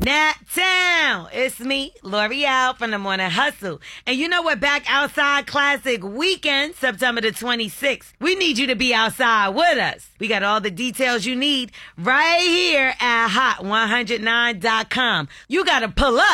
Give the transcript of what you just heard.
Nap Town. It's me, L'Oreal from the Morning Hustle. And you know what? Back Outside Classic Weekend, September the 26th. We need you to be outside with us. We got all the details you need right here at hot109.com. You got to pull up.